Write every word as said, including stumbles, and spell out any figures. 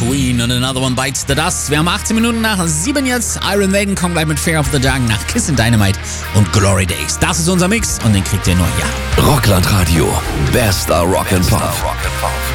Queen und Another One Bites the Dust. Wir haben achtzehn Minuten nach sieben jetzt. Iron Maiden kommt gleich mit Fear of the Dark nach Kiss and Dynamite und Glory Days. Das ist unser Mix und den kriegt ihr nur hier. Rockland Radio. Bester Rock and Pop.